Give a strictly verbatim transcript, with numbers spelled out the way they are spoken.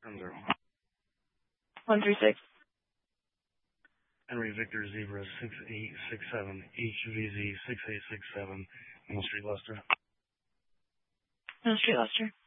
Ground zero. one three six. Henry Victor Zebra six eight six seven, H V Z six eight six seven, Mill Street, Leicester. Mill Street, Leicester.